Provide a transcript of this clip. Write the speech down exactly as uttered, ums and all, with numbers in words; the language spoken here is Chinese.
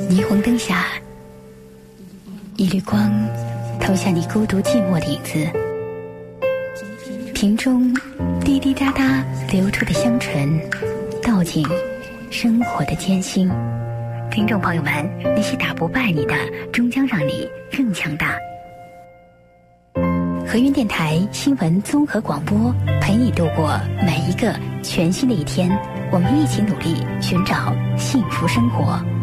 霓虹灯下，一缕光投向你孤独寂寞的影子，瓶中滴滴答答流出的香醇，道尽生活的艰辛。听众朋友们，那些打不败你的，终将让你更强大。和云电台新闻综合广播，陪你度过每一个全新的一天。我们一起努力寻找幸福生活。